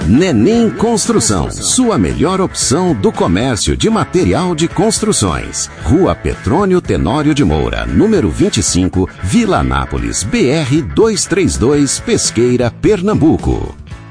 Nenim Construção, sua melhor opção do comércio de material de construções. Rua Petrônio Tenório de Moura, número 25, Vila Anápolis, BR 232, Pesqueira, Pernambuco.